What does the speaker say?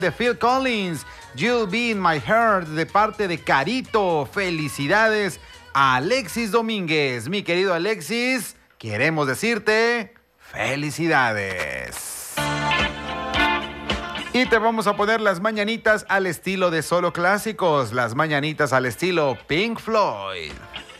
de Phil Collins, You'll Be in My Heart, de parte de Carito. Felicidades a Alexis Domínguez. Mi querido Alexis, queremos decirte felicidades. Y te vamos a poner las mañanitas al estilo de Solo Clásicos, las mañanitas al estilo Pink Floyd.